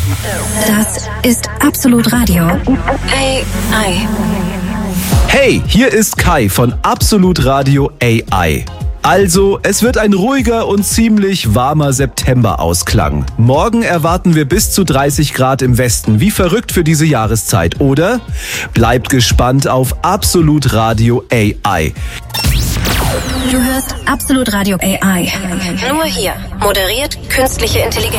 Das ist Absolut Radio. AI. Hey, hier ist Kai von Absolut Radio AI. Also, es wird ein ruhiger und ziemlich warmer September-Ausklang. Morgen erwarten wir bis zu 30 Grad im Westen. Wie verrückt für diese Jahreszeit, oder? Bleibt gespannt auf Absolut Radio AI. Du hörst Absolut Radio AI. Nur hier. Moderiert künstliche Intelligenz.